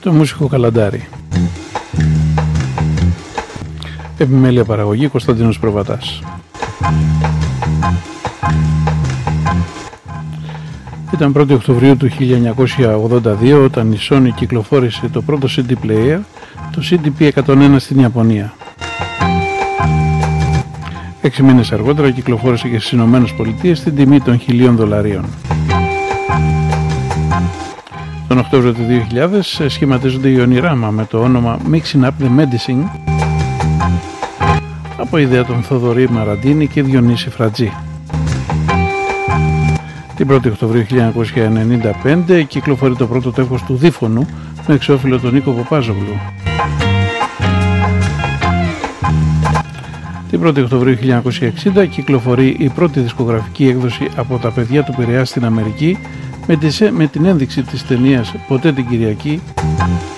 το μουσικό καλαντάρι. Επιμέλεια παραγωγή Κωνσταντίνος Προβατάς. Ήταν 1η Οκτωβρίου του 1982 όταν η Sony κυκλοφόρησε το πρώτο CD player, το CDP-101 στην Ιαπωνία. 6 μήνες αργότερα κυκλοφόρησε και στις Ηνωμένες Πολιτείες στην τιμή των $1.000. Τον Οκτώβριο του 2000 σχηματίζονται η Ονειράμα με το όνομα Mixing Up The Medicine από ιδέα των Θοδωρή Μαραντίνη και Διονύση Φρατζή. Την 1η Οκτωβρίου 1995 κυκλοφορεί το πρώτο τεύχος του Δίφωνου με εξώφυλλο τον Νίκο Παπάζογλου. Την 1η Οκτωβρίου 1960 κυκλοφορεί η πρώτη δισκογραφική έκδοση από τα παιδιά του Πειραιά στην Αμερική με την ένδειξη της ταινίας «Ποτέ την Κυριακή»